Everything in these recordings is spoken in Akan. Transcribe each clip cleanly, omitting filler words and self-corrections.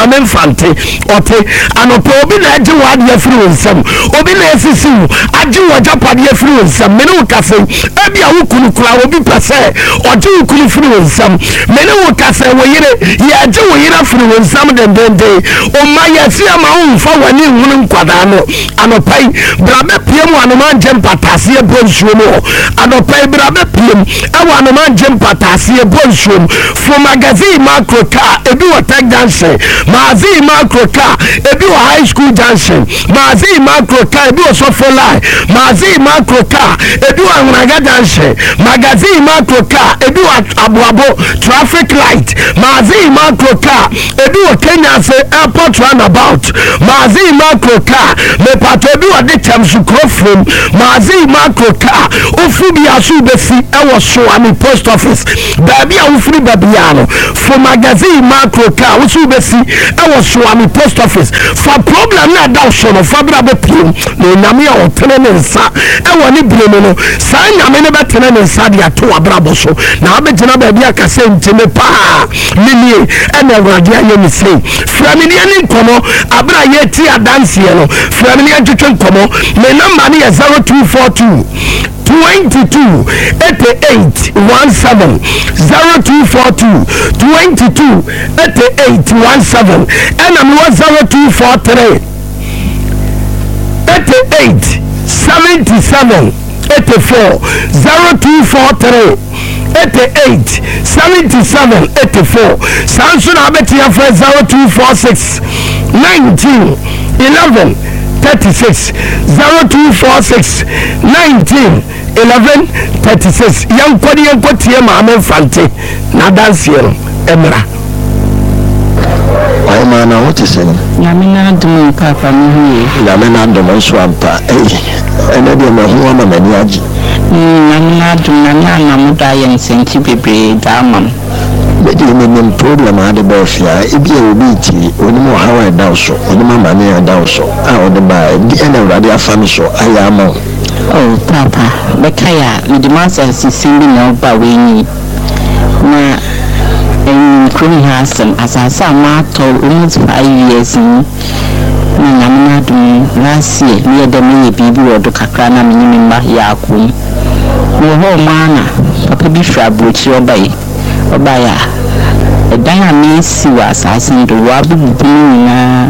maame mfante ote anopo obi na agye wade afiri wonsam obi na asisi wo agye wajapade afiri wonsam mene wo kase ebia wo kunu kura obi pese ogye wo kunu afiri wonsam mene wo kase wo yire ye agye wo yire afiri wonsam dendende o ma yesi ama wo mfa wani hunu nkwada no anopai brabe piem wanoma jempatase e bonsuo no anopai brabe piem e wanoma jempatase e bonsuo for magazine macro car ebi wo tech junction magazine macro car ebi wo high school junction magazine macro car ebi wo sofo line magazine macro car ebi wo anraga junction magazine macro car ebi wo abuabo traffic light magazine macro car ebi wo Kenya say airport runabout magazine macro car me pato ebi wo de chamsu crofrom magazine macro car ofu bi asu besi e wo so ami post office baby a ofri babiano for magazine macro car wo so besi e wo so ami post office for problem na da so no for bra be pim no nyame a otene ne nsa e wo ni bremo no sa nyame ne betene ne nsa de ato abrabo so na abegina baby akase ntime pa mini e na awrade aye mi sei framini ani nkomo abra ye ti adanse no framini atwetwe nkomo me number ni 0242 22 88 17 0242 22 88 17 and I'm 0243 88 77 84 0243 88 77 84 Samson Abetia for 0246 19 11 36 0246 19 11 36 yankodi yankotie maame mfante na dansiero emra ay mana wote sen nyamina dum papa mi nyamina dum so ampa ene de ma ho ma mani agi nyamina dum na muda yen senti bebre da mam bedi ni problem ade ba fia ebi obi ti onimo hawa da so onimo mani da so a ode ba di ene urade afami so ayama oh papa bekaya the master sisindi na ba wenyi na Kuni Hassan asasa ma to almost 5 years na nyamina dum last year near the me bibi wodo kakra na me nyimba ya akum wo ho mana papa bi fra brochi obaya edan ami si wa asasa ndo wa bubu na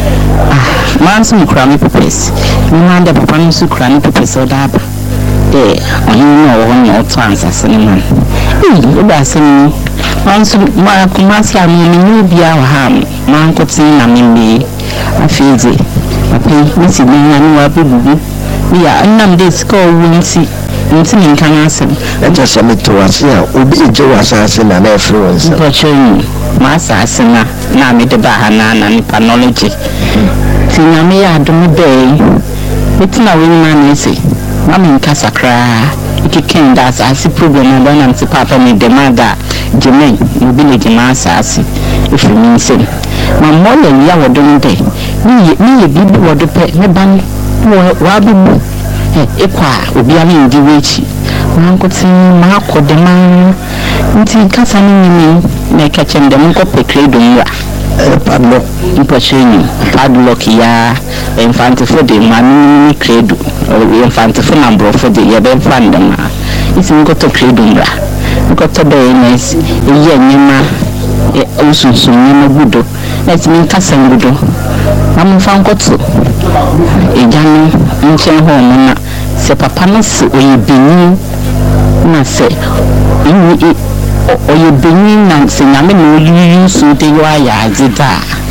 manso mukra me pepes ni manda papa no su kra me pepes odaba oni no ho no transasa ni man oba sani manso ma kumasi amini bia wa ham mankoti na mimbi afije papa nisi na ni wa bubu ya annam de sko wunsi nti nkan asem eja samito asia obi eje wasase na na influence bochoni ma asase na me de ba hana na nipa knowledge ti nyame ya dum be bitina we ma na ese mama nka sakra ikiken da asase problem na na nti papa me de mada jeme mobile jema asase ifimi nsem ma mole ya wodon de ni bibi wodo pe ne ban wa bubu ekwa obi ami ndi wechi mankoti ma akodema nti kasa ni na kachem de nko pekredo mwa padlock ipacheni padlock ya infante for de mani credo infante for number for de ya ben fandama isi nko to credo mwa nko to de nes ye nyima osunsun nyima gudo let me kasa gudo amfa nko to ejani nchen ho na se papa no se oyebeni na se oyebeni na se nyame no yuyu so de yo aya agida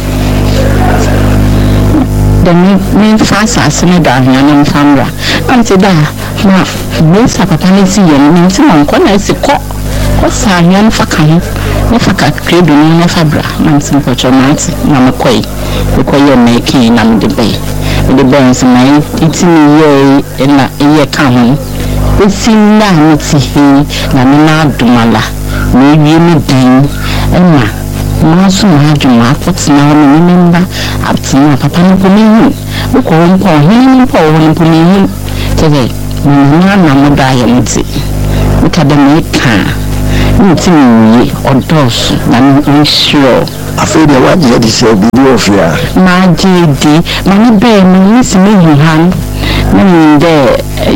the me fasa asene da hwana famra anti da na me sa papa no si ye no nti mo nko na se ko sa hwan fakan ne faka credo ni na fabra na nti ko chomati na mekoi ko ye make na me de bay the bones my itini ye na ye kan esinna miti na na dumala no yi mi din ema maso ma dwuma akotina no nimba atina papa no ko mi ko nko hin po won ko mi tege na moda ye mti ka de me ka ntimi ye odos na nsuro afei de waje de se bibi ofia ma jidi ma ni be mi isi me han na de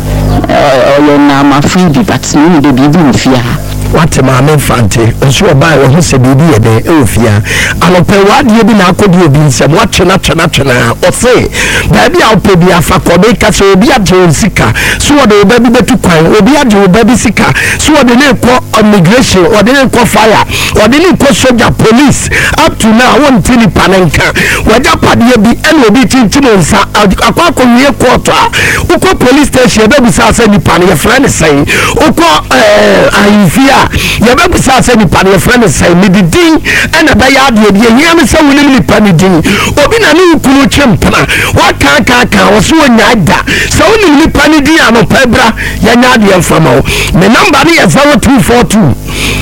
oyo na ma free bi but ni de bibi ofia wate maame mfante nso oba wo ho se bibi ye de ofia anope wade bi na akodi obi nsem watwena ose baabi a opebi afa kobe ka se obi agye sika so wode oba bi betu kwan obi agye oba bi sika so wode ne ko immigration wode ne ko fire wode ne ko soldier police up to now won tini panenka waja pade bi ene obi tintim nsa akwa konwie court a uko police station be bi sa ni pan ye friend say uko ahifia ye be bi sa ni pan ye friend say me didin ene be ya de bi ehia me se woni ni pan din obi na ni ukuru chempana wa ka wo so nya da se woni ni pan din anopa bra ya nya de mfama wo me number ni 0242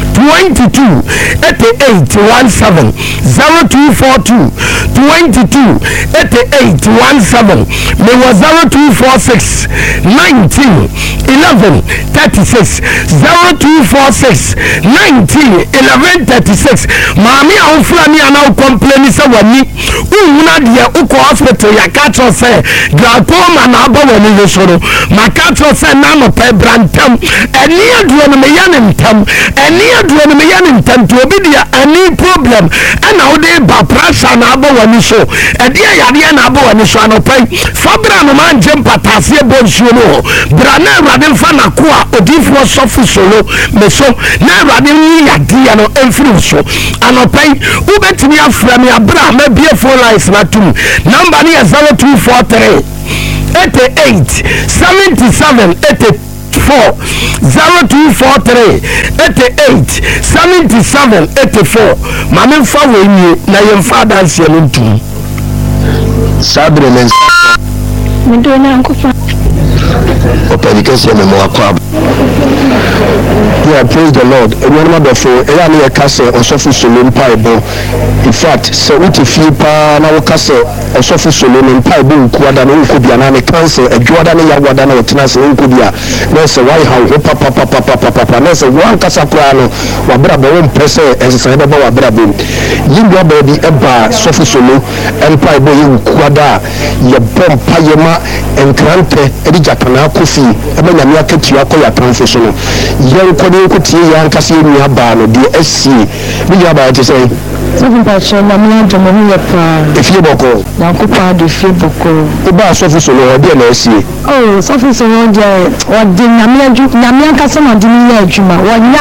22 8817 0242 22 8817 me was 0246 19 11 36 0246 19 11 36 mami awfra ni ana complain say wani ununa de uko hospital ya catch say glaucoma na aba wani yesoro makacho say na no pe brantam eni aduo no me yanem eni aduo no me yanem tam to obi dia any problem ana wo de ba pressure na aba wani so edi yade na aba wani so anopai fabra no man jem patase bonsuo no bra na awade fa na ko a odifo sofu solo me so na awade ni yade no emfiri so anopai ubetimi afra me abra ma bie phone lines na tum number ni 0243 88 77 84 0243 88 77 84 mame fa wenye na yemfa dance no ntum sabre men ndo na nkofa opelikese me mo akwa. Yeah, praise the Lord. Everyone before any case on sofu solo mpaibo. In fact, so uti fipa na wakase on sofu solo mpaibo nkwada na nkubia na ne cancel edwada na yawada na otina se nkubia. Na se why how papa na se wan kasa kwa no wabra bo mpese ensesa ebe wabra bo. Yimbo baby eba sofu solo mpaibo nkwada ye bompa yema enkrante edijatana kofi ebe nyame akati akoya transfer no. Yankode kuti yankasi ni abano di SC bi ya ba ti say so pa che na mi ando mo ye pa efie boko na ko pa de fie boko e ba so fu so lo de na SC oh so fu so je o di nyame ankasa na di ni ya adwuma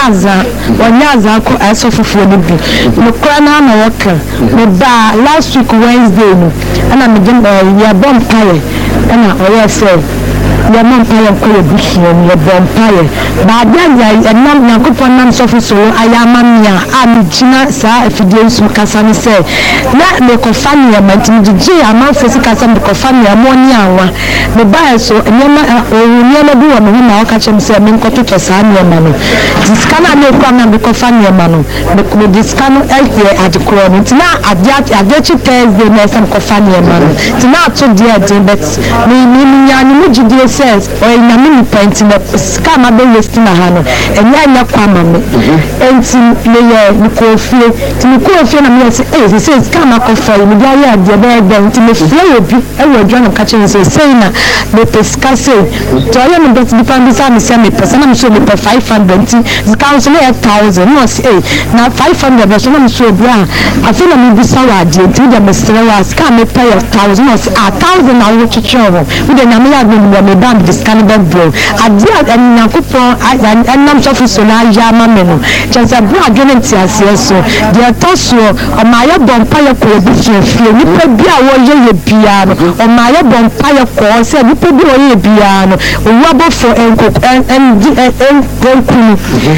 wo nyaza ko so fu ni bi no kra na na woka me ba last week Wednesday no ana me dem ya bom pale ana o ya say ya man pale ko ye bushi ya bom pale ba dia nam na ko nam so fu so ayama mia amigina sa afidie su kasa ni se na me ko fami ya mantiji ama fesi kasa me ko fami ya moni anwa me ba so nyema bi wa me na waka chem se me ko to sa ni ma no diskana me ko na me ko fami ya ma no me ko diskano elke adikro no tina adechi Thursday na sam ko fami ya ma no tina to dia din but me nya ni mu jidie sense o nya me point na scam be wasting na ha no enya kwa ma me enti le ye ni ko fie na me say say scam akofo mi dia ya de be enti me fie obi e wo dwan ka chen say na me pesca say to ya me bet depend sa me say me person na so me 500 enti council 1000 no say na 500 be so na me so bra afi na me bisa wa de enti de me sere wa scam me pay 1000 no say 1000 na wo chichowo we de na me ya me bam this kind of bro adia en yakupon anam so so na ya ma me no chance bra adwene ti ase so de toso o ma ya bompa ya ko bi fie ni pa bi a wo ye bia no o ma ya bompa ya ko se ni pa bi wo ye bia no o wa bo fo en kunu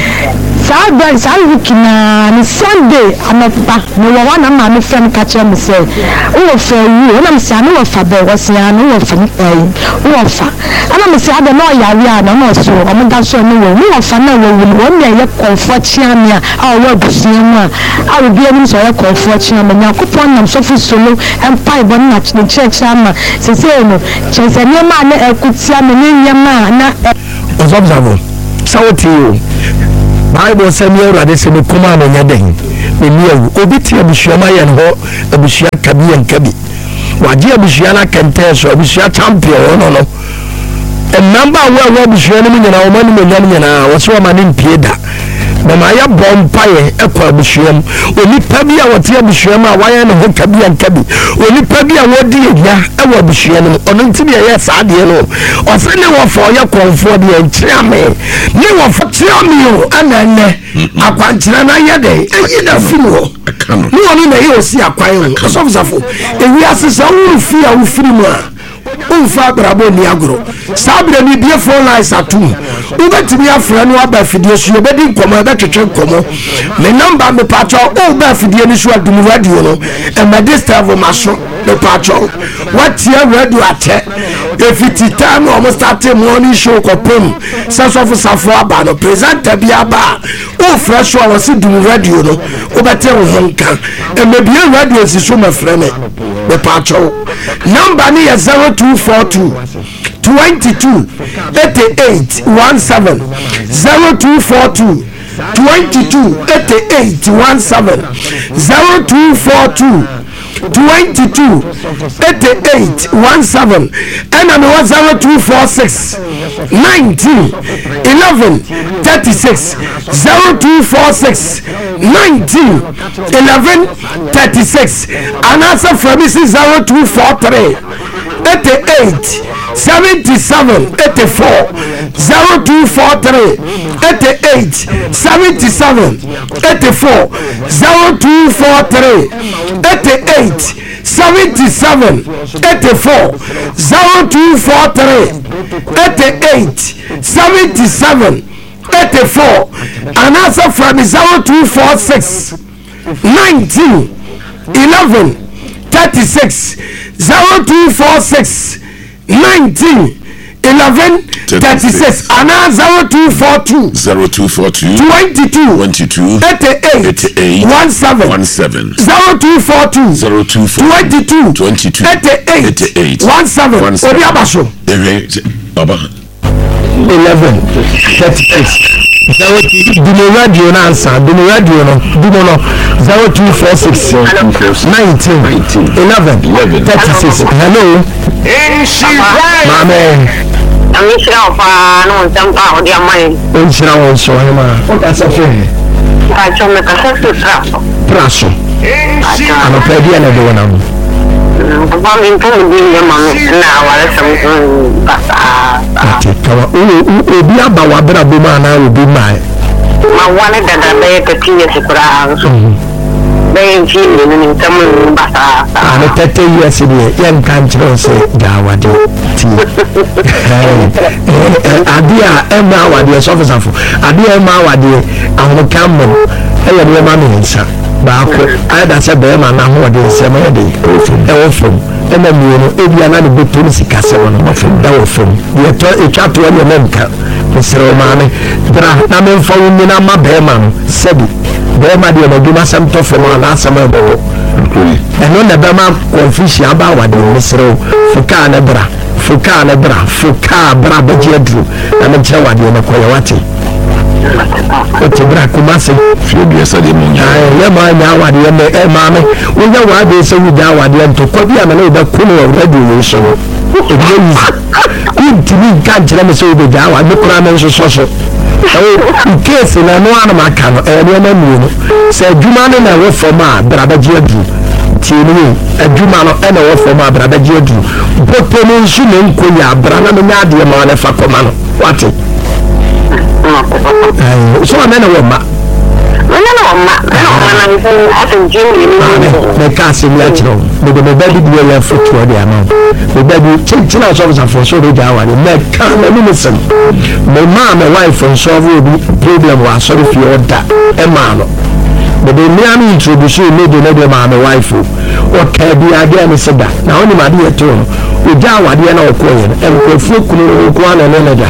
sa wikina ni Sunday amapa no wa na ma me fem ka che me se o fa wu na me se anu wo fa be wo se anu wo fa ni wo fa ana me se ade no ya wi ana no so o mo da so ni wo fa na wo me ye comfort chiamia a wo busiemu a wo bi ani so ye comfort chiamia nya kupon nam so fu solo empire bon na church ama se no chese ni ma na ekutia me ni nyama na observe sawti Bible say me urade se me kuma no nyaden eniawu obi tie abusua ma ye no abusua kabi en kabi waje abusua na kente so abusua champion no number one abusua no nyina o mani mo nyina wo so ma ne mpie da na ma ya bompaye ekwa abusua oni pabi a wote abusua ma waye ne ho kabi en kabi oni pabi a wodi ya ewa abusua no ono ntimi ye saade no o se ne wo fo ye konfo de enchiame ne wo fo chiame o anane akwankyerɛ na yɛ dɛ ɛyi na fi no ne wɔne na ɛyɛ osi akwan o ɔsɔfosafo ewi ase sɛ wofi a wofiri mu a womfa abrabɔ ni agorɔ saa berɛ ne bie phone lines atom wobɛtumi afrɛ no aba afidie so yɛbɛdi nkɔmmɔ yɛbɛtwetwe nkɔmmɔ me namba mepatwɔ woba afidie no so adom radio no ɛmade stavo ma so mepatwɔ watia radio atɛ ɛfiti time na ɔmo starte morning show kɔpem sɛ sɔfosafo aba no presenter bi aba a wofrɛ so a wɔse dom radio no wobɛte wo ho nka ɛmabie radio si so mafrɛ me mepatwɔ namba ne yɛ 0242 22 88 17 0242 22 88 17 0242 22 88 17 and I know 0246 19 11 36 0246 19 11 36 and answer from Mrs. 0243 88 77 84 0243 88 77 84 0243 88 77 84 0243 88 77 84 and answer from 0246 19 11 36 0246 19 11 36 and 0242 22 88 17 0242 22 88 17 Obi Abaso 11 36 Dumo radio na answer Dumo radio no Dumo no 0246 19 11 36 hello Mame Amishra fa no ntampa odi amai onshira won so ma o ka sa fe ka chome ka sa praso ano pedi ana do na ba min to di ma na wala sam basa kawa obi aba wa bra bo ma na obi mai ma wala dada be ka tiye sikura be ji ni ntam basa ana 30 years ni yan kan chiro se gawade ti adia ema wade sofosafo adia ema wade ahun kammo eye ni ma me nsa baako ada se be ma na ho de se ma de e wo fom ena mi no ebia na de beto ni sikase wono ma fom da wo fom ye to e twa to ne menka mesero ma ne dra na me mfa wo ni na ma be ma no sebi be ma de no duma sam to fom na asama bo eno na be ma confusion aba wade mesero fuka na bra fuka bra beje adru na me kire wade no koye wate o te bra kuma se fie sa de mo ya ma nya wade me e ma me wo nya wade se wu da wade nto ko bia me na da kuno already wo so o de yi intimi kan kire me se wo da wa me kura me so o case na no ana maka no e no na mu no se adwuma no na wo foma bra da je adru tieni adwuma no e na wo foma bra da je adru popo no nsu ne nko ya bra na me nya de ma na fa koma no wate so na wo ma the cast in Latino, but the baby will have foot for the amount. The baby children are for so they are and that come and listen. My mom, my wife, and solve problem was sorry for your dad, a man. But the man introduced me the lady, my wife, or can be again said that. Now only my dear tone, we down what the end of coin and go folk one and another.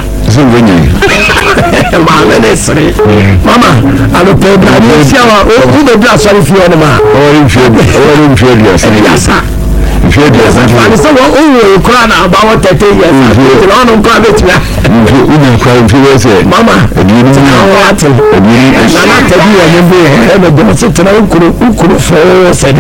Mama, I don't pay blood. Who the blood sorry for your man? Or in field, yes, and so what oh crown about 30 years on private mama what nana tell you and you sit down ukuru for said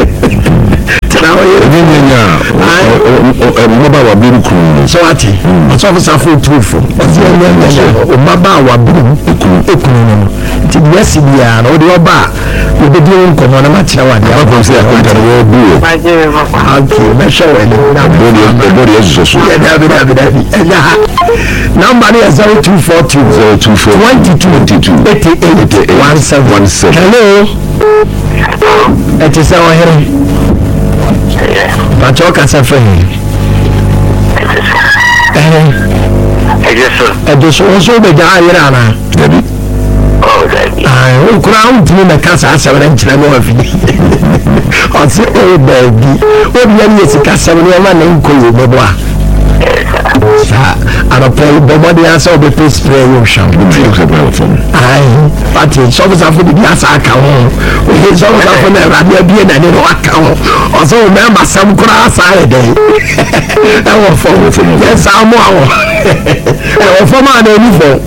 so ati so officer for truthful o baba wa buru ekunu ti yes bia na o de oba o de di nkomo na ma kira wa dia ba say akonta wo bu okay me show any na body is so yeah da number is 0242 22 88 17 hello it is our here Pacho Casafe. Also the Diana. I crowned me the Casa 7 inch. I'll say, oh, baby, what is a Casa name called Boba? And a play body answer the place play ocean. But it's always after the gas account. It's always after the radio being an account. Also, remember some grass I day. I will follow from yes, I'm more. I will follow my name.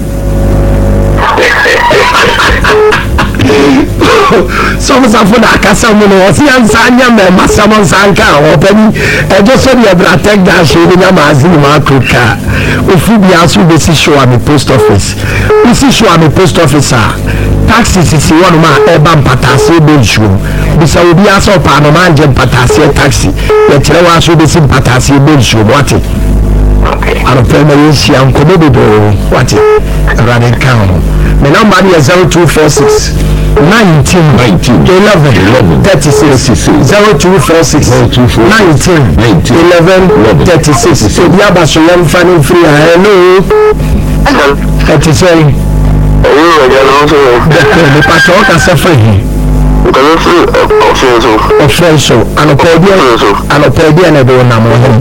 Some for the Casamono was Yansanya, Massamon Sanka, open. I just saw the attack that showing a Mazima Kuka. If we also this issue at the post office, this issue at the post officer. Taxes is one of my urban patasi bonjour. This will be also Panaman patasi taxi. The Chewa should be some patasi bonjour. What it? And a primary and Komodo. What it? Rather count. The number is 0246 19 11 36 0246 19 11 36. So the Abashan funny free. Hello. That is saying. The Pacho Casafe. Offensive and a podium and a bonam.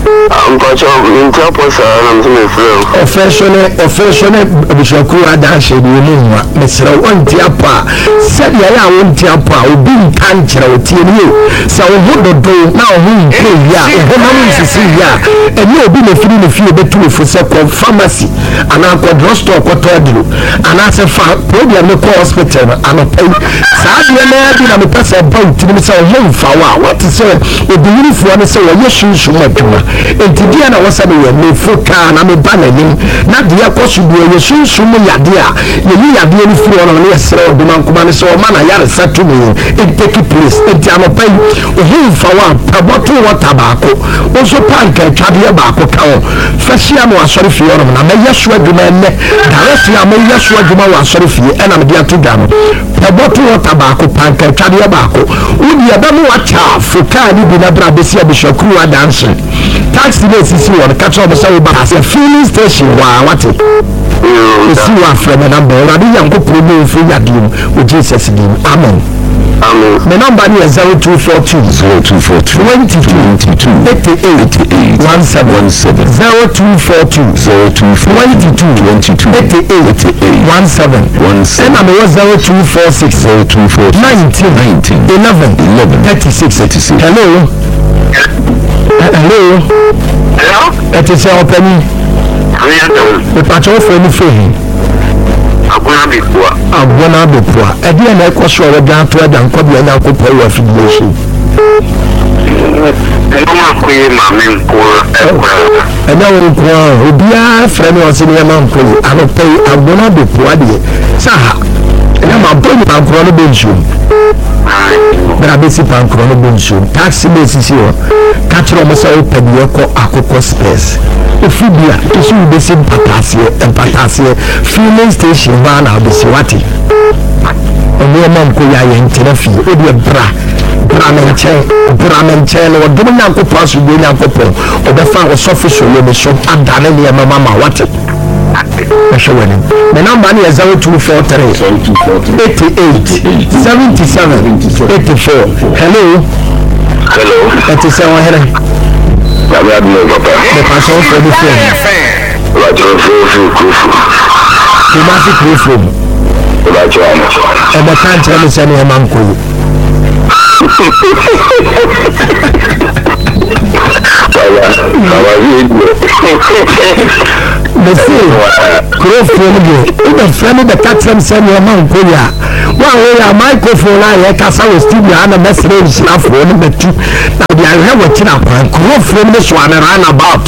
Officially, Bishokura Dash, Mr. Ontiapa, said ya Ontiapa, who being cancer with you. So, who do now who pay ya, who see ya, and you'll be a few between for second pharmacy, and I could rostro cotodru, and I said, problem no hospital, and a pay. Sadia Nabi, I'm a person about to himself home for a while. What to say, if the uniform is so, yes, should much. Entidia na wasabe ye me foka na me banani na dia kosubu ye sunsumu yadea ye yadea ni firi ono ne sere oduma nkoma ne so ma na yare satu me it take place entiano pai ohu fawa paboto water baako oso panka twade baako kawo fashia mo asori fi ono na me yeso aduma ne direct ya me yeso aduma wa asori fi e na me dia to dano paboto water baako panka twade baako udi ya ba mo wacha foka ni bi na bra besi abishokuru adanse taxi dey see one catch up so ba as a filling station wa what you see one from the number already yanko promo free yadim with Jesus name amen the number is 0242 22 88 17 0242 22 88 17 and I'm 0246 19 11 36 hello. Hello. Hello. It is your penny. The patrol for any free. I'm gonna be poor. I didn't like what's your down to a down copy and Uncle Paul affiliation. And now we'll be a friend was in your mouth. I will pay. I'm gonna be poor. Saha. And I'm a big man for the bedroom. But I basic pan chrono taxi basis here. Catch almost all pediaco akoko space. If you be a basic patasia, filling station van I'll be swati. And your mom could I enter or be a Brahman chain or doing Uncle Pass with the Uncle or the fan was official when the shop and Daniel Mama what it. The number is 0243 88 77 84. Hello. Hello. That is our head. The person for the phone. And the can't tell us any amount. Mese kurofo no the friend the catch send your man koya one way a microphone I kasa we studio ana message na phone no betu na dia he watching up kurofo no so an run about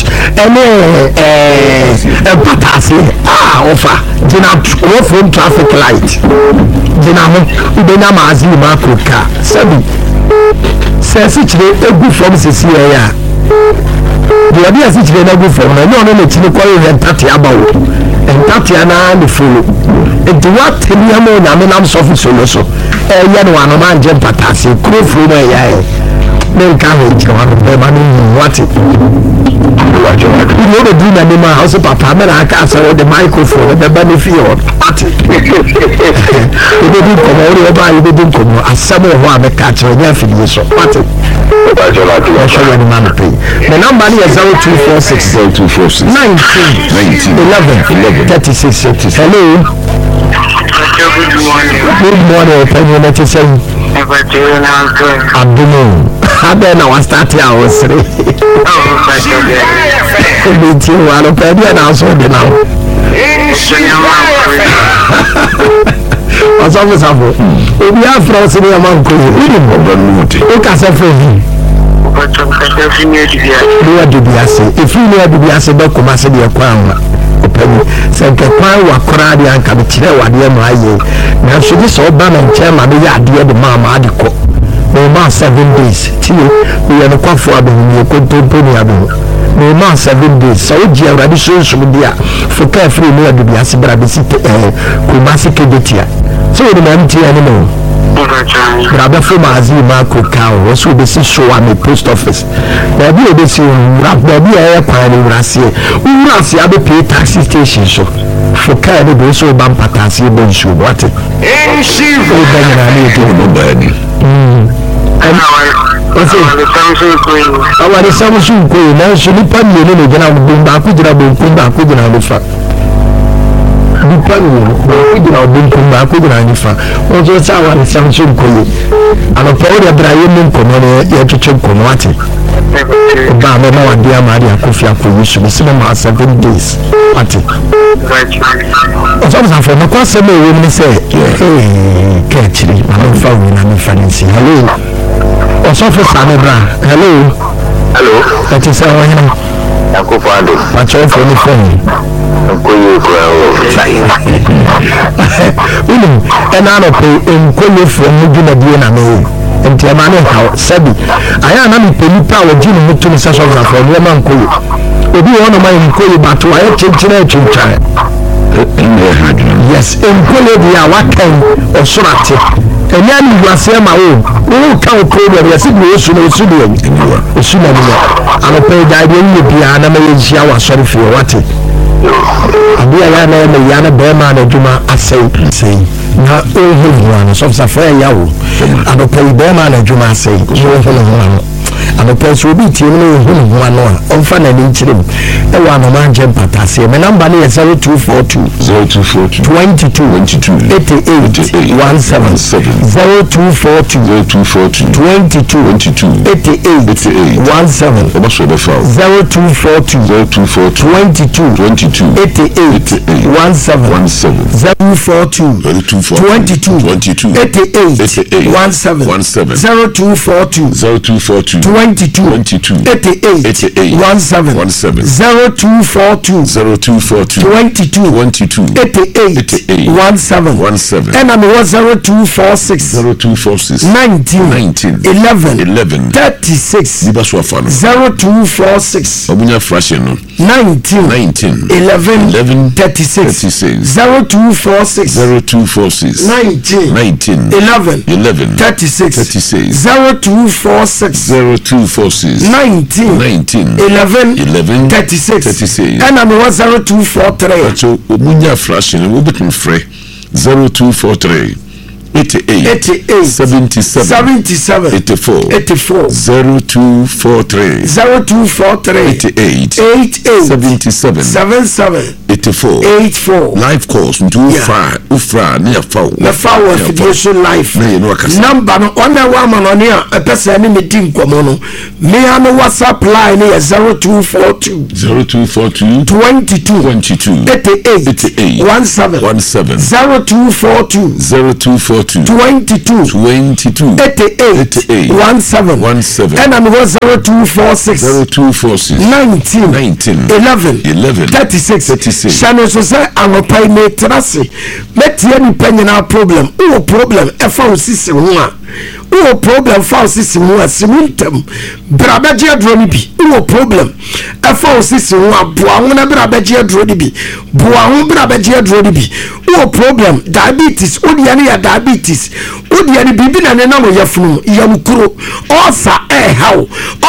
patasi offer jina kurofo traffic light jina ho ubenya maazi ma koka sabi se chire egu from sisi ya the idea is chire egu from na no no chire ko ye ntati abawo ntati ana ni folo enti what tell you mo na me nam so fi solo so ya no anu man je patasi kurofo no ya then can we go on the money what it you know the dream and my house papa me I can say the microphone the benefit what it you didn't come over you didn't come as some of what me catch you for you so what it I show you the man pay the number is 0246 19 11 36 hello good morning can you let you say Abdul Habe na wa start ya osre. Binti wa lo pe dia na so de na. Asafu safu. Obi afro se ni amon ko. O ka se fo bi. Dia de biase. If you know de biase do ko ma se de kwa anwa. Opani se ke kwa wa kora de anka be kire wa de ma aye. Na so di so ba na nche ma be ya de ma de ko. No man 7 days. We are the quaffo abin, you could put me abin. No man 7 days. So, Jia Radisson should be for carefree near the Biasibra Kumasi Kedetia. So, the empty animal. Rabba Fumazi Marco Cow, also the show at the post office. There be a bit of Rabbi Airpine in Rassi. We must see other pay taxi station. So, for care, they also bump at us, you don't show what it. Eh, she will be the Samsung Queen, now she did put me in the general back with the fa. Also, Samsung Queen, and a powder Brian Commoner, yet to check Comati. Obama, now, dear Maria Kofia, for you should be 7 days. Party. Some from the question, women say, hey, catch me, I'm following, I'm fancy. Hello. Also for Samebra. Hello. Hello. That is our name. Yakufado. What's your phone? And I don't in Koyo from Mugina Diana May. And Tiamane how Sabi. I am not penny power Jim Mutum Sasha from Roman Koyo. If you want to mind Koyo, but I have changed. Yes, in Koyo, we are what kind of Surati. And then you are saying my own. We can't call them. Yes, we should know Sudan. I'm a paid idea in the piano. I'm a sorry for what it. And we are Yana Berman and Juma. I say, now all one. So it's a fair yaw. And a paid Berman and Juma say, and the place will be one on fun and interim. The one of man jump at us. My number is 0242 22 88 177 0242 22 88 17 0242 22 88 17 042 22 88 17 0242 22 88 17 0242 22 88 17 and I'm 0246 19 11 36 0246 Obunya frasheno 19 11 36 0246 19 11 36 0246 19 11 36 and I'm 0243 so Obunya frasheno wo betin frɛ 0243 88 77 84 0243 88 77 84 life calls nti ufra ne afaw na fawo affiliation life number no on the one man on here a person ni meeting komo no me an WhatsApp line is 0242 22 88 17 0242 22 88 17 and I'm 0246 19 11 36 Shano so say anopai me trase metie ni panyina problem o problem e fa osisi ho a o problem fa osisi ho a simuntem brabaje adro ni bi o problem e fa osisi ho a boa ho na brabaje adro ni bi boa ho brabaje adro ni bi o problem diabetes o dia ne ya diabetes o dia ne bibi na ne na mo yafunu yamkuro osa how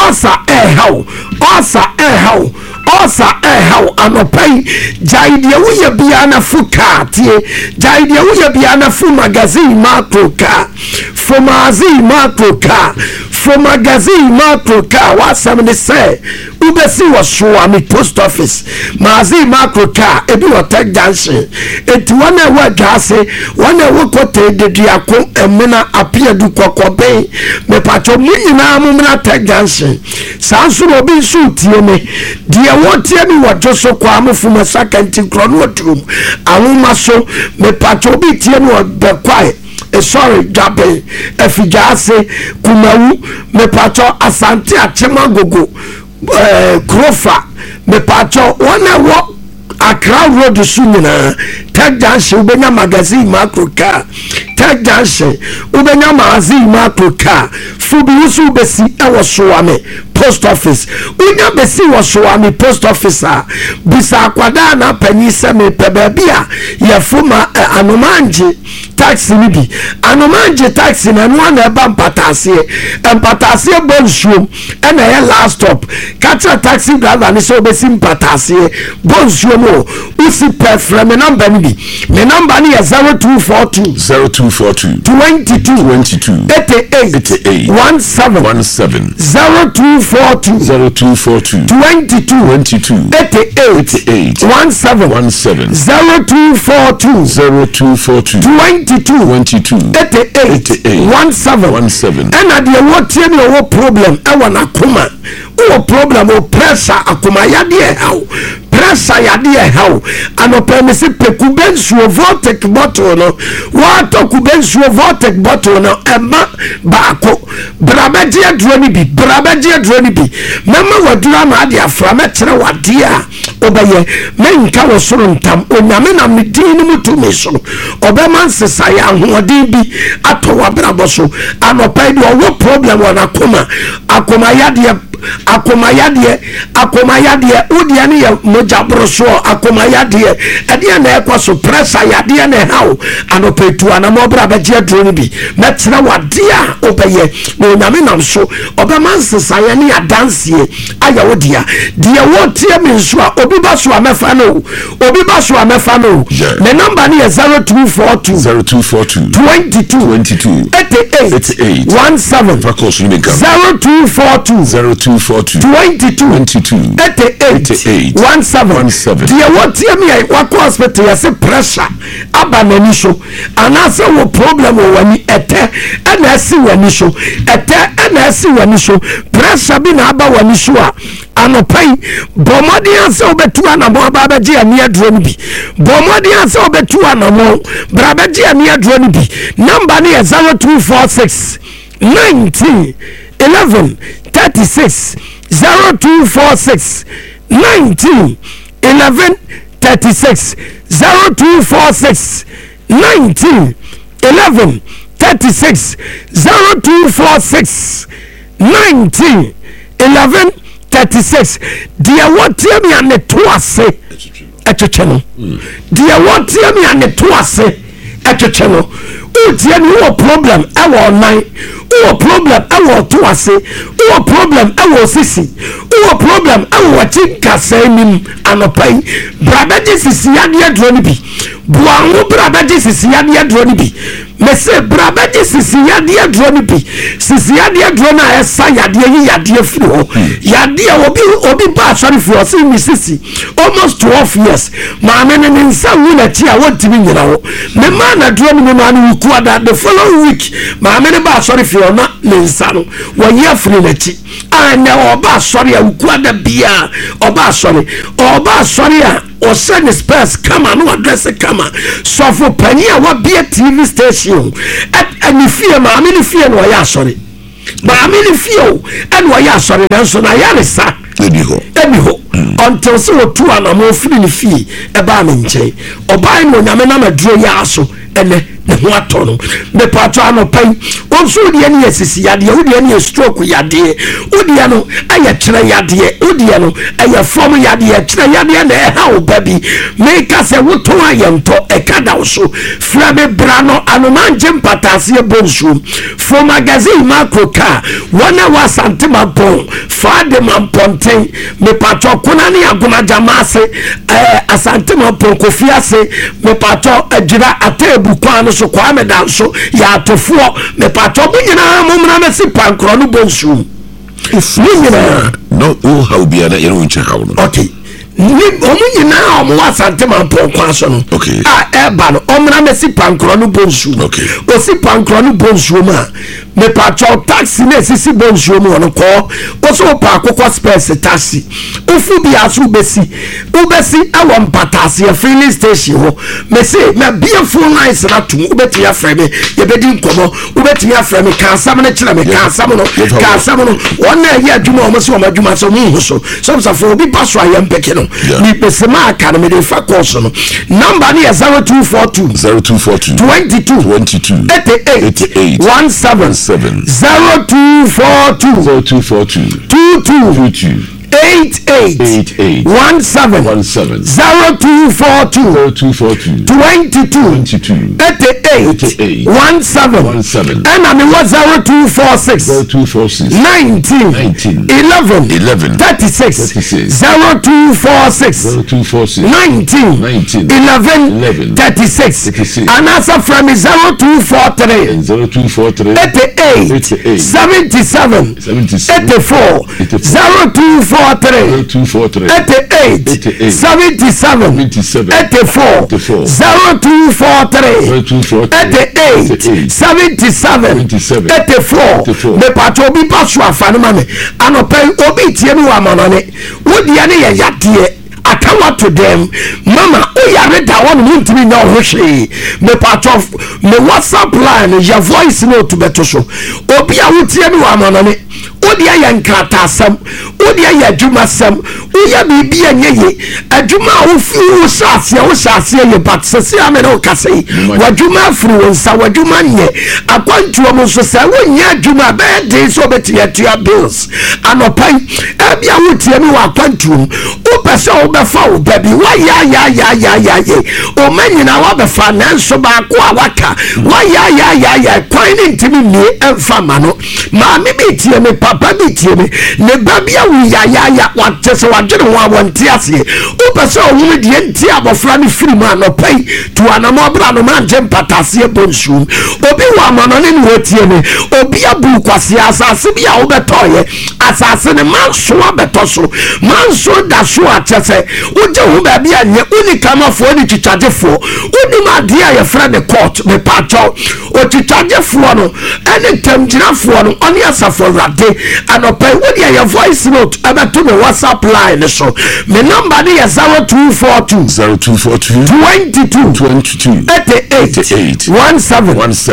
anopai jaidia wuya biana fuka tie jaidia wuya biana fu magazine makroka fo magazine makroka wasam ne say ubesi washo ami post office magazine makroka ebi hotel junction eti wana wa gase wana wo kote dediako emena apia du kokobe me pacho munyina mumna tech junction sansu obi su tie me dia wotie mi wajoso kwa amufuma sakanti kronotum awuma so me pacho obi tie no bekwai sorry jabe efijase kumawu me pacho asante achema gogo krofa me pacho wana wo Accra Road Sunyina Tech Junction ubenya magazine makroka Tech Junction ubenya magazine makroka fubi usu besi ewo soame post office unya besi wo soame post officer bisa akwada na panise me pebebia ya fuma anomanje taxi nibi anomanje taxi na no na eba mpatasie bonsuom ena ya last stop katra taxi driver ni so besi mpatasie bonsuom o usi per me number nibi me number ni ya 0242 22 88 17 0242 22 88 17 0242 22 88 17 and at the what you problem I wanna come o problem o pressure akoma yade how pressure yade how anopermisi pekubensu vortex bottle no wato kubensu vortex bottle no ema baako brabaje adroni bi mama wadura na ade afra metre wade a obaye menka wo soro ntam onyame na medin mu tumi so obema nsesa ya hoodin bi ato wabrabo so anopai de wo problem wana akoma yade udia ne ya mojabro so akoma yade ade na ekwaso pressure yade na how anopetu anamobra baje drone bi metra wade a obeye no nyame nam so obema nsesa ya ne adansie aya wodia de wotie me so a obi ba so amefa no the number ni 0242 22 88 17 0242 22 88 17 dia wotie me wako hospital ya se pressure aba nani so anase wo problem wo wani ete na asi wani so pressure bi na aba wani so a anopai bomodi anse obetu anamo ababaji ani adroni bi bomodi anse obetu anamo brabaji ani adroni bi number ni 0246 19 11 36 0246 19 11 36 0246 19 11 36 0246 19 11 36 dia wotie mi ane toase etwetwe no dia wotie mi ane toase etwetwe no utie no problem ewo online o problem ewo to ase o problem ewo sisi o problem ewo tinka sanim anopai brother sisi ade adro ni bi buanwo brother sisi ade adro ni bi mese brother sisi ade adro ni bi sisi ade adro na esa yade yi yade afiri ho yade obi ba sorry for say mi sisi almost 12 years ma me ne nsa wu na ti a wontimi nyina ho me ma na adro ni ma na wuku ada the following week ma me ne ba sorry for na ne nsa no wo ye afiri na ti ana oba sorry a wuku ada bia oba sorry a o send space come no address come so for pania wa be TV station and fear ma me fear no ya sorry ma me fear and wa ya sorry dan so na ya ne sa ebi ho until so to anamo free ni fie e ba me nche oba no nyame na maduro ya aso ene ne ho atono me pato anopai onso de ne yesisi yade wo de ne stroke yade wo de no aye kire yade wo de no aye form yade kire yade na e ha wo babi me ka se wo to ayento e kada wo so fra me brano anonanje mpatase bonsu for magazine macro car wana wa santima bon fa de mamponten me pato kuna ne aguna jamase asantima pon kofiase me pato adira atebu kwa so kwa me dan so ya tofo me pato bunyina momna me si pankro no bonsu ifnyina no o how be ana yero nche how no okay ni omunyina omo wasante man pon kwa so no okay eba no omna me si pankro no bonsu okay o si pankro no bonsu ma me pato taxi na sisi bonsu mo no ko o so pa akokọ space taxi ofu bi aso besi awon patase filling station ho me say me bia phone lines na tum ubeti ya frame ye bedi nkomo ubeti ya frame ka sam na kire me ka sam no wona ye adwuma o mo se o madwuma so mu so so obi paso ayem peke no ni pesema aka no me de fa course no number ni 0242 22 88 17 0242 22 88 17 0242 22 88 17 and I mean what 0246 19 11 36 0246 19 11 36 and answer from 0243 88 77 84 0243 88 77 84 0243 88 77 84 me pato bi paso afanu mame anope obi tie mi wa manane wodi ane ye yade akawa to them mama o yare da won ntimi nya ohwe me part of me WhatsApp line your voice note beto so obi a wotie mi wa manane odi aya nkrata asam odi aya adwuma sam uya bibia nyeye adwuma ofi wo sase ye but sese amene o kasei wadwuma afru wonsa wadwuma nye akwantuo mo so sa wonya adwuma be dey so betia tia bills anopai ebia wotie mi wa akwantuo o pese o be fa o baby wa ya o manyina wa be fa nanso ba ko awaka wa ya kwan ntimi ni emfa mano ma me bi tie me papa bi tie me ne babia wu ya watese wadwene ho awonte ase o pese o hu de nti abofra ne firi ma no pai to anamo bra no manje mpatase bonsu obi wa mano ne wotie me obi abu kwase asase bia wo betoye asase ne manso abetoso manso da so atese uje hu ba bia nye uni kama fo ni chichagefo uni ma dia ye fra the court me pacho o chichagefo no ene temjirafo no oni asafo rade anopai wodi your voice note abeto me WhatsApp line so me number ni 0242 22 88 17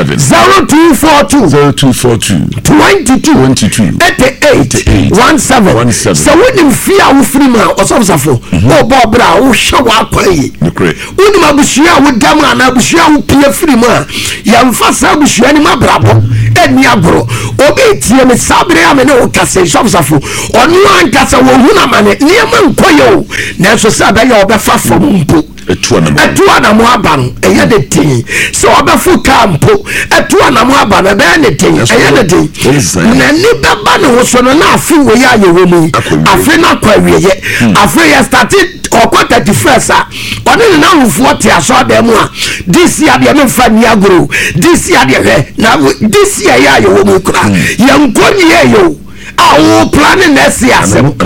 0242 22 88 17 so when fear wo free ma osofsafo o bobra wo hwa akwaye uni mabushia wo dam ana bushia wo pie free ma ya mfasa bushia ni mabrabo eni agoro obi tie me sabre ame ne o kase shopsafo onu ankasa wo hu na mane niema nkoyo na so sa be ya obefa fom mpo etua na mo aba no eye de tin so obefu kampo etua na mo aba na be ne tin eye de tin na ni beba ne wo so no na afi wo ya ye wo mu afi na kwa wiye afi ya started okota di first oni na nfuo te aso da mu a this year de me fa ni agoro this year de na this year ya ye wo mu kura ye nkoni ye yo awo planning next year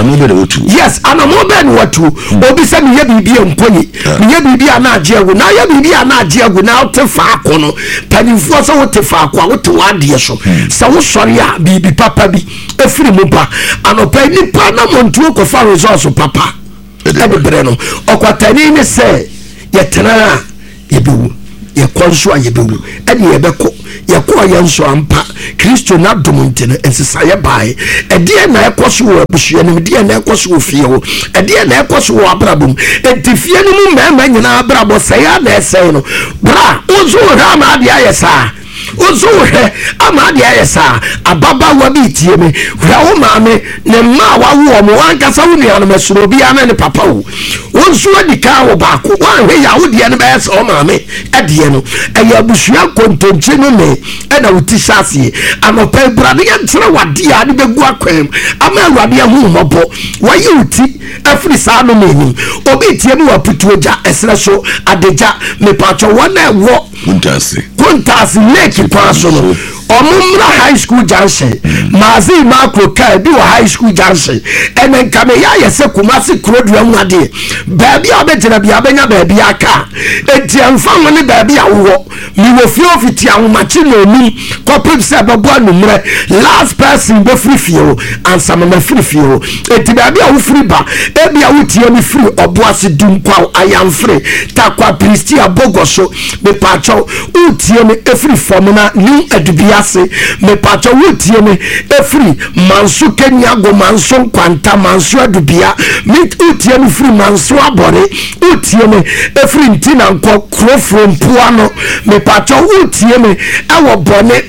yes anamo be no watu obi se me ye bibi nkoni me ye bibi ana agiagu na ye bibi ana agiagu na otefa akono panifo so otefa akwa wote wade so se wo sori a bibi papa bi efiri mu ba anopa ni pa na montuo ko fa resource papa ebe breno okwatani ne se yetena yebewu yekonso ayebewu ene yebeko yekwa yenso ampa Kristo na domontene ensesa ye bae ede na ekoso wo abuhie ne de na ekoso wo fie wo ede na ekoso wo abrabum etifie no mu mema nyina abrabo se ya na ese no bra ozo ha ma de ayesa ozo he amade ayesa ababa wa bi tie me hwa wo maame ne ma wa wo mo ankasa wo nua no mesoro bia na ne papa wo ozo adika wo ba ko wa hwe ya wo de ne ba ese o maame ade no eya busua kontonche no me e na wuti sase anopa brade ye ntere wade a ne begu akwam ama awade hu mobo wa yi wuti afri sa no me obi tie me wa putuoja esre so adeja me pacho wona wo kuntasi leki kwa sono omumra high school junction mazi makro kai bi wa high school junction enen kame ya yese kumasi krodua nwade baabi abetena bia benya baabi aka enti amfa woni baabi awo mi wo fi ofiti awomachi na oni corporate se babo anumre last person bo free fio ansama ma free fio enti baabi awo free ba ebi awo tie mi free oboase dunkwa ayam free takwa pristia bogoso me pacho utie mi efree formuna new edubia me pacho wutie me efree mansu kenya go mansu kwanta mansu adubia me utie me free mansu abore utie me efree ntina nko krofro mpuano me pacho utie me ewo bone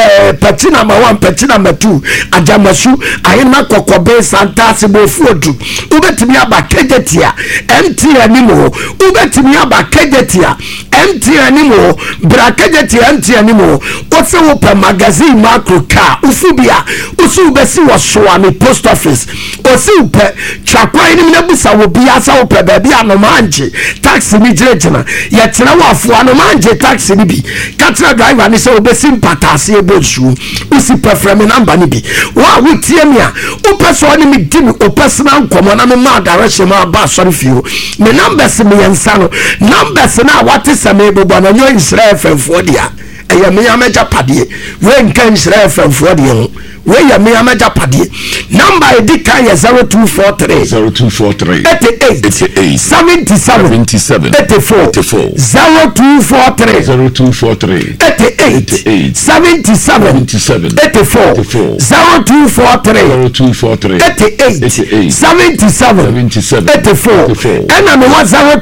petina ma 1 petina ma 2 ajamasu ayina kokobe santa sebofuodu ubetimi aba kegetia MTN nimo ubetimi aba kegetia MTN nimo brakegetia MTN nimo ose wo pe magazine macro car ufubia usu besi wo soa post office osi upe chakwa ni na busa wo bia sa wo pe ba bia no manje taxi ni jirejina ye tira wo afu no manje taxi ni bi katra driver ni se obesi mpatase ebosu usi preframe number ni bi wa wutie mi a upe so ni mi dimi o personal nkomo na me ma direction ma ba sorry fio me numbers mi yensa no numbers na wate same bobo na nyo Israel fenfo dia eya me ameja padie we nkan Israel fenfo dia ho we ya me ameja padie number edika ya 0243 88 77 84 0243 88 77 84 0243 88 77 84 and me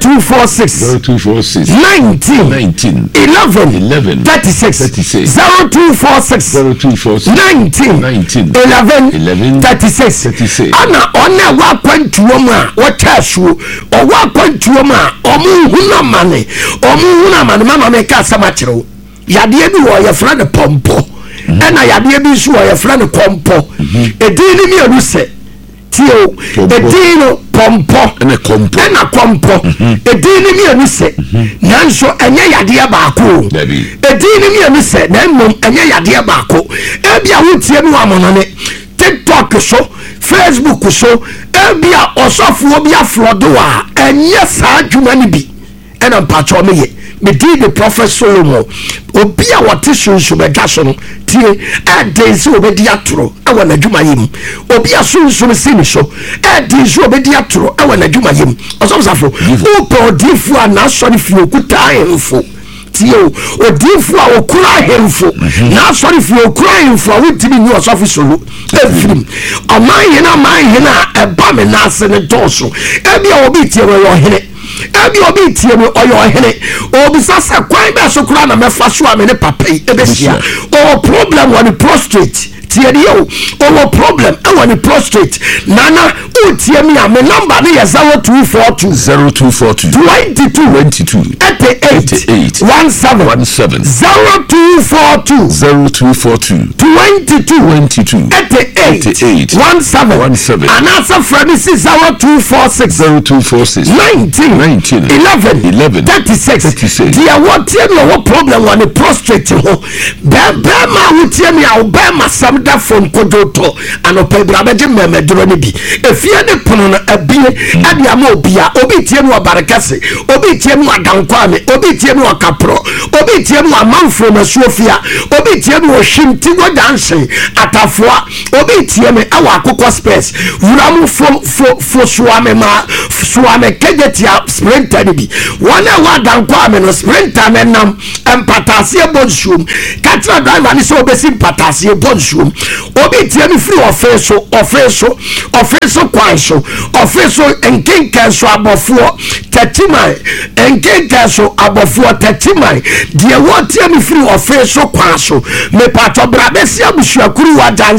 0246 19 11 36 0246 19 11 36 ana ona wa kwantuo ma wa tashu o wa kwantuo ma omu huna mane mama me ka samachiro yade bi wo ye fra de pompo ena yade bi su wo ye fra de kompo edini mi aruse tio edino pompo ena kompo edini mi aruse nanso enye yade ba ko edini mi aruse na mom enye yade ba ko ebia hutie mi wa monane TikTok so Facebook so ebia osofo bia flodo a enye sa adwuma ni bi ena mpacho me ye me did the prophet Solomon obia wate sunsu bedwa so no tie adense obedi atoro awa na adwuma yim obia sunsu sini so adense obedi atoro awa na adwuma yim osofo upo odifu ana sori fi okuta enfo tio odifu a okura hemfo na sori fi okura hemfo wutimi ni osofo solo efrim aman hena eba me na ase ne doso ebia obi tie we yo hene ebi obi tie me oyo hene obi sasa kwan be so kura na mefa so ame ne papa ebesia o problem on the prostate tie de o problem e won the prostate nana o tie me am number ne is 0242 22 88 17 0242 22 88 17 and answer from is 0246 19 11 36 dia what tie me what problem on the prostate ho be ma wo tie me a be ma sam da from kodoto anopa brabeje memedro ne bi efie de pono na abie ade ama obia obi tie me obarekase obi tie me adankwame obi tie me okapro obi tie me amanfo na suofia obi tie me ohimti go danse atafoa obi tie me awa akokɔ space wuramu fo suame ma suame kegetia sprinter ne bi wana wa dankwame no sprinter ne nam empatase bonsuum katra driver ni so obesi empatase bonsuum obi tie me free ofeso kwanso ofeso enkenka so abofuo tatimai enkenka so abofuo tatimai die wotie me free ofeso kwanso me pato brabesi abusuakuru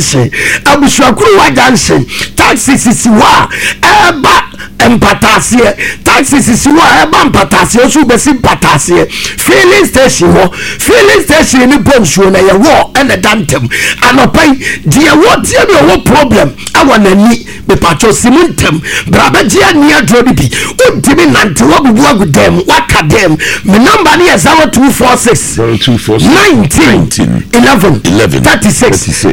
wa janse taxi sisiwa eba empatasie taxi sisiwa eba empatasie so besi empatasie filling station ni bonsuo na ye wo ene dantem anopai die wotie me wo problem awanani me pato simuntem brabegia ni adro bi udimi nante wo bubu agudem wakadem me number ni 0246 19 11 36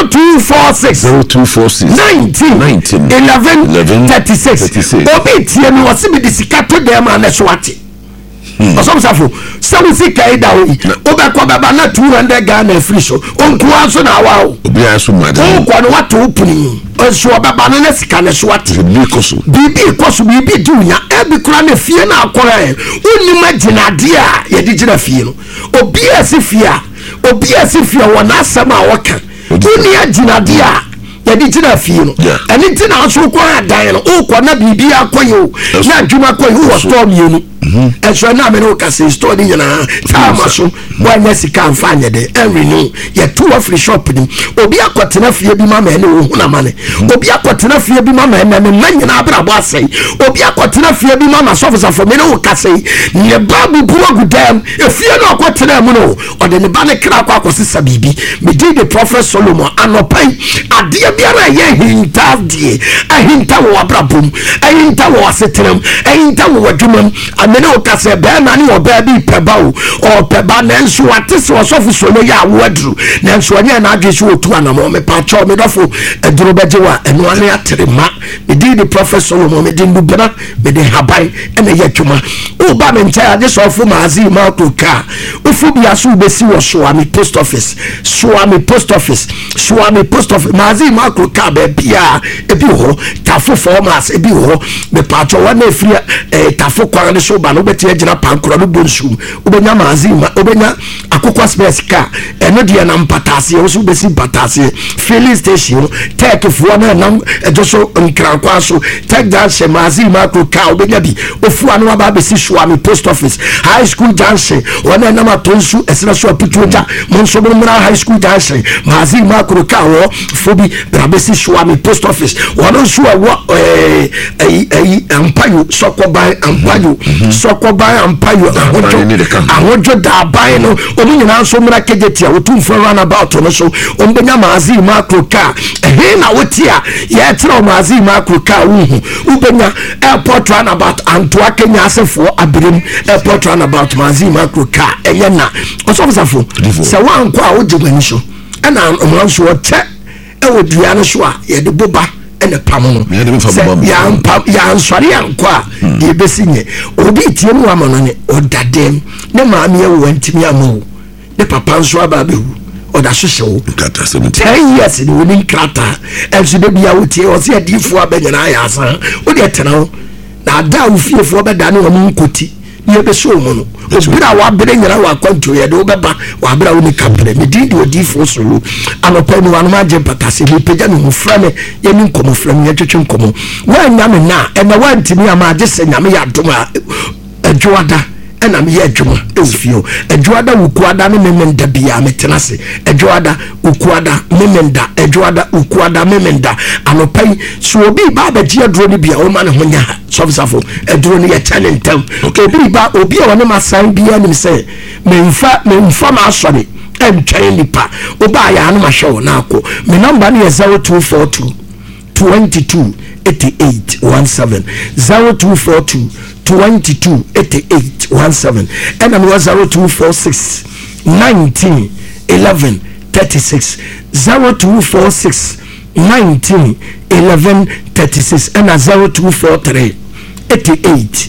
0246 19 11 36 obi tie me wose bi disikato dem aneswati osomsafo sawusi kaida oyi obekwa baba na 200 Ghana free show onkuwa so na awa obi aso made onkuwa no wato opuni oso baba na sika ne so wati bibi koso bibi dunya ebi kura na fie na akora e unima ginade a ye digina fie no obi asifia wona asama waka unia ginade a yedi tina fie no eni tina so kwa adan no ukwa na bibi akoyo na adwuma koyo wo storm yenu eso na me no ka se store ni na sama so wanya sika amfanye de every no ye two free shop ni obi akotena fie bi mama ene wo huna mane obi akotena fie bi mama ene me manyina abrabo asai obi akotena fie bi mama sofisa for me no ka sei ne babu buwa gudam efie no akotena mu no ode ne ba ne kra kwa akosisa bibi me did the prophet Solomon anopai ade biara ye hinta die ahinta wo abrabom ahinta wo asetrem ahinta wo adwumam amene o kase be na ni oba bi peba o peba na nso watese osofu solo ya wadru na nso anya na adwese otu anamo me pa cho me dofo aduru bejewa eno ane atrema me di the prophet Solomon me di ndubena me di habai ene yatwuma o ba me ntia ade sofu maazi ma to ka ofu bia so besi wo so ami post office maazi ma ko ka be bia ebi ho tafo formas ebi ho me pa cho wa na free tafo kwa ne so ba no beti agina pankoro no bonsu obenya mazima obenya akokwa space ka eno de na mpatase wo so besi patase filling station take fo na nam ejoso nkrankwa so take that she mazima ko ka obenya bi ofu anu aba besi Suami post office high school junction wona na matonsu esra so apituja monso mra high school junction mazima ko ka wo fobi brabesi Suami post office wona so ampayo sokoban ampayo sokoban ampayo ahojo da ban no omu nyina so mra kegetia otumfo run about no so ombenya mazi makro ka ehe na wotia ye tro mazi makro ka uhu ubenya airport run about antoa Kenya asefo abrem airport run about mazi makro ka eyena osofsafo se wan kwa ojegwani so ana omran so che ewodua no so a ye de boba ene pamono ya nsware yankwa ye besinye obi tie mu amano ne odadem ne maame ye wo ntimi amawo ne papa nso ababehu oda hwehwe kata 10 years ni woni krata enso de bia wotie o se adifo abanyana ya asa o de tena na da wo fiefo beda ne wo nkoti ye be so mu no obira wa bere nyina wa kwanto ye de obeba wa bra wo ni kapre me di odifo solo anopa ni wanu ma je patase ni peja no mufra me ye ni nkomo fra me ye twetwe nkomo wa nya me na e na wa ntimi ama je se nyame ya dom a adwoada ena me ye adwuma efio adwoada wukuada ne memenda bia metenase adwoada wukuada memenda adwoada wukuada memenda anopai so obi ba ba ji adro ne bia o ma ne honya sofsafo adro ne ye talentam obi ba obi a wona masan bia nim se memfa ma asore entwen nipa oba ya no ma hwe na akọ me number ne 0242 22 88 17 0242 22 88 17 and I'm 0246 19 11 36 0246 19 11 36 and 0243 88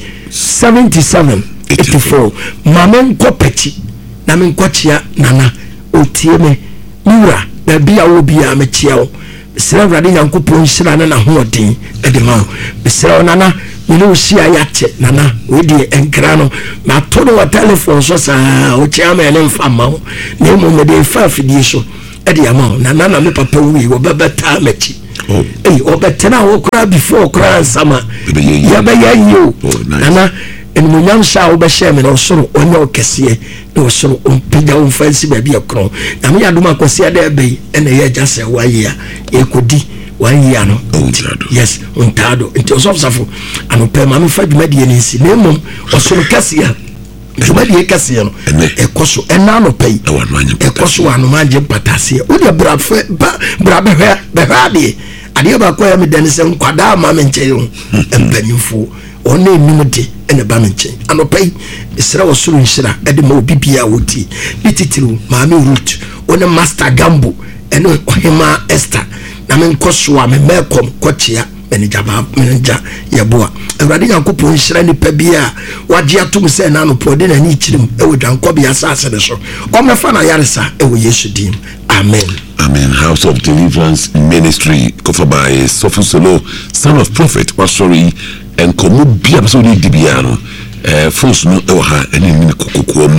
77 84 mamen kopeti na men kwachia nana otieme mura da bia wo bia mechia sira rade yankopon sira na hoodin edema sira nana ni usia yache nana wedi enkra no ma to no telephone so sa o chiama ele mfama na mo me de fa fidie so e de ama nana na me papa wi wo bebeta machi obetena wo kra before kra sama ya be ya yo nana en mo nyam sha wo be she me no soro onye okese no soro onpija wo fancy ba bi ekro na me ya duma kwase da be ene ya jase wayia ekodi 1 year no yes untado into sofsafo anope ma me fa dwumadi ni nsi na mom osoro kasia dwumadi kasia no ekoso ena no pay ekoso anu manje patase o de bra behade ade ba ko ya me dan se nkwada ma me nche yo empanyufo ona enumde ene ba me nche anope isra osoro nhira ede ma obi bia woti bititiru ma me root ona master gambo eno ohema Esther na men koswa me mekom kochia menijaba menija yeboa awrade yankopon hira ni pa bia waje atum se na no pode na ni chirim ewo dwanko bia sase ne so o mefa na yaresa ewo Yesu dim amen. Amen. House of Deliverance Ministry, covered by Sophie Solo, son of prophet, was sorry, and Komu Biabsoni Dibiano. First, no, Oha, and in Kokum,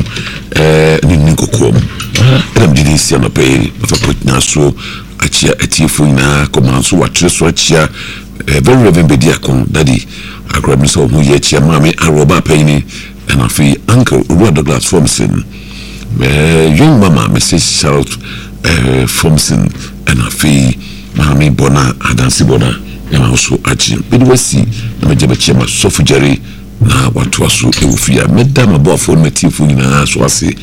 and Kokum. And I'm didn't see on the pay of a put Naso, Achia, Etifuina, Comansu, Achia, very Reverend Bediacon, Daddy, I grabbed myself, Muyetia, Mammy, Aroba Penny, and I feel Uncle Rod Douglas Formson. Young Mama, Mrs. Charlotte. Formson and a fee, Mammy Bona, Adansi Bona, and also Achim. But we see the Majabachema Sofujari now what was so Eufia, Madame above for Metifu in a Swasi,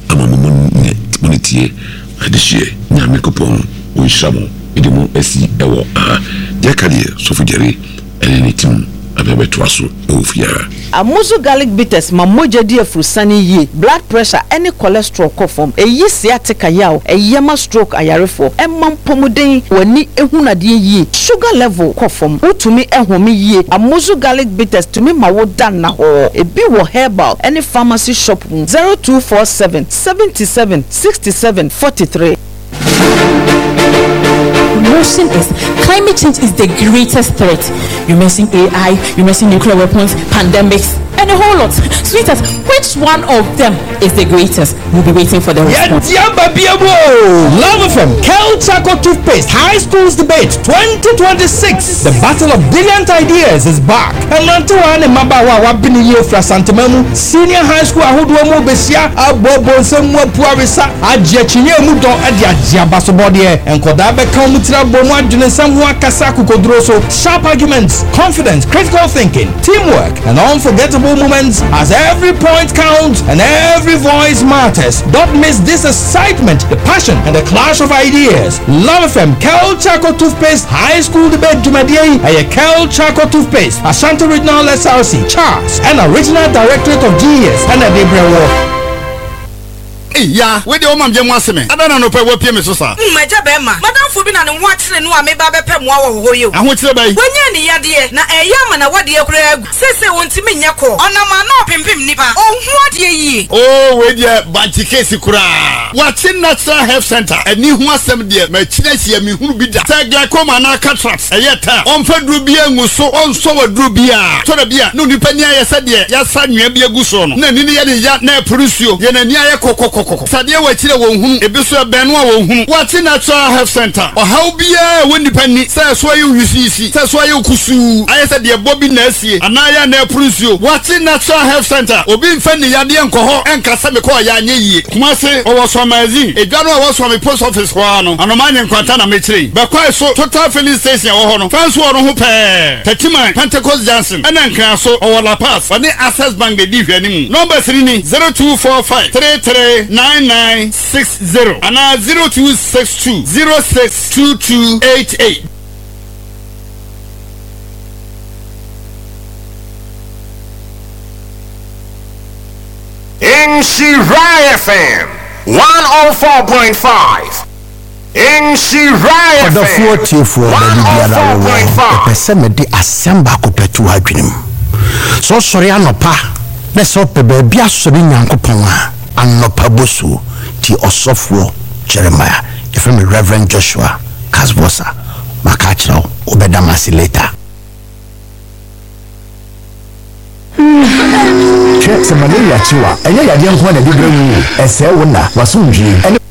Amoniti, Adishie, Namikopon, Wishamo, Idimo, Essi, Ewa, Jackadia, Sofujari, and anything. Abebetuaso Eufia. Amuzu garlic bitters mamoja dia frusani ye blood pressure any cholesterol kofom eyi sciatica yaw eyema stroke ayarefo emam pomuden wani ehuna de ye sugar level kofom utumi ehome ye Amuzu garlic bitters tumi mawodan na ho ebi wo herbal any pharmacy shop 0247 77 67 43. Motion is climate change is the greatest threat. You mention AI, you mention nuclear weapons, pandemics, and a whole lot. Sweetheart, which one of them is the greatest? We'll be waiting for the response. Love from Kel Chaco Toothpaste High Schools Debate 2026. The battle of brilliant ideas is back. And Rantuan and Mabawa Wabini Yofra Santamemu, Senior High School Ahuduamo Besia, Abobo Semwa Puarisa, Adjechinye Mudo Adia Basobodie, and Kodabe Kamutra Bomwa Junesamwa Kasaku Kodroso, sharp arguments, confidence, critical thinking, teamwork, and unforgettable moments as every point counts and every voice matters. Don't miss this excitement, the passion, and the clash of ideas. Love FM Kel Chaco Toothpaste High School Debate Jumadiye, a Kel Chaco Toothpaste, Ashanti Regional SRC, Charles, and Original Directorate of GES, and a Debrewo. ya we de o mam je mo aseme adana no pe wo pie me so sa mmaja be ma madam fo bi na ne ho akyere no a me ba be pe mo awo ho yo ahokyere bai wonya ne yade na eya ma na wade akura agu sese wontimi nya ko onama no pimpim nipa ohun ade yi oh we de banti case kura wachi natural health center ani ho asem de ma kyina hia me hunu bi da se glaucoma na cataracts eyeta onfa duru bi enguso onso waduru bi a to da bi a no nipa ni ayese de ya sa nwa bi aguso no na ni ne ya de ya na producio ye na ni aye kokokokoko sade wa kyire wo hunu ebi so be no a wo hunu wachi natural health center o how bi a wo nipa ni se so ayu wisisi se so ayu kusu ayese de bobi na asie ana ya na producio wachi natural health center obi mfa ni ya de enkoho enkasa me ko ya anye yie kuma se o wo so magazine edwa no a wo so me post office ho ano anomanye nkwanta na me kyire be kwa so total filling station wo ho no fans wo no ho pe Tetiman Pentecost Johnson ena nkran so o La Paz ane Access Bank de di hwani mu number 3 ni 0245 339960 ana 0262 062288 in Shirai FM 104.5 in Shirai FM 104.5 pese me di asamba ko petu adwenem so sori anopa na so pe ba bia so bi nyankopon a anopa bosu ti osofo Jeremiah from Reverend Joshua Kasbosa makachiro obedamasi later Check some malaria chiwa. Enya yadi nko na di bremu. Ese wona wasumji.